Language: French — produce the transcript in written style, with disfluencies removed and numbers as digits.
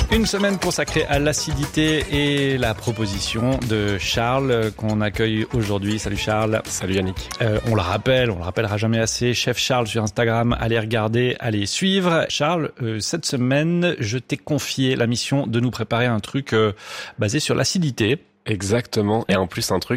Une semaine consacrée à l'acidité et la proposition de Charles qu'on accueille aujourd'hui. Salut Charles. Salut Yannick. On le rappellera jamais assez. Chef Charles sur Instagram, allez regarder, allez suivre. Charles, cette semaine, je t'ai confié la mission de nous préparer un truc basé sur l'acidité. Exactement. Et en plus, un truc